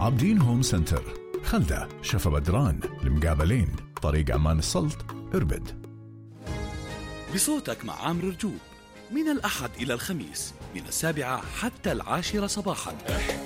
عابدين هوم سنتر، خلدة، شفا بدران، المقابلين، طريق عمان السلط، إربد. بصوتك مع عامر رجوب من الأحد إلى الخميس من 7 حتى 10 صباحا.